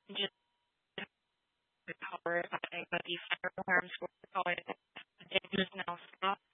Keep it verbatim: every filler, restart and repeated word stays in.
just the power, but the fire alarms were going, it was now stopped.